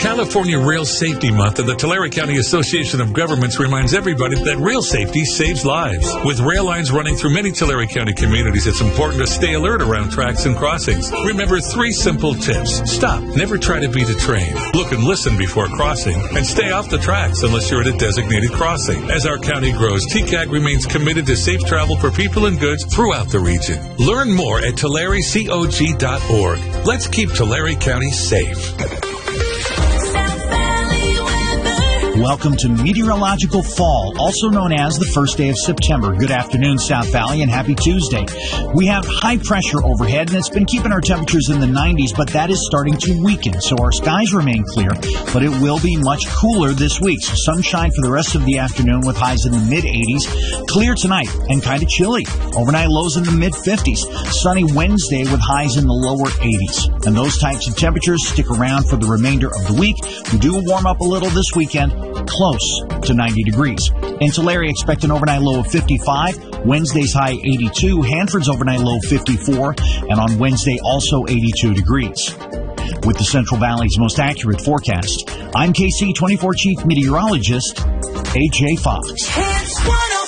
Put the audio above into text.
California Rail Safety Month, and the Tulare County Association of Governments reminds everybody that rail safety saves lives. With rail lines running through many Tulare County communities, it's important to stay alert around tracks and crossings. Remember 3 simple tips. Stop. Never try to beat a train. Look and listen before crossing. And stay off the tracks unless you're at a designated crossing. As our county grows, TCAG remains committed to safe travel for people and goods throughout the region. Learn more at TulareCOG.org. Let's keep Tulare County safe. Welcome to meteorological fall, also known as the first day of September. Good afternoon, South Valley, and happy Tuesday. We have high pressure overhead, and it's been keeping our temperatures in the 90s, but that is starting to weaken. So our skies remain clear, but it will be much cooler this week. So sunshine for the rest of the afternoon with highs in the mid-80s. Clear tonight and kind of chilly. Overnight lows in the mid-50s. Sunny Wednesday with highs in the lower 80s. And those types of temperatures stick around for the remainder of the week. We do warm up a little this weekend, close to 90 degrees. In Tulare, expect an overnight low of 55. Wednesday's high 82. Hanford's overnight low 54. And on Wednesday, also 82 degrees. With the Central Valley's most accurate forecast, I'm KC24 Chief Meteorologist, A.J. Fox.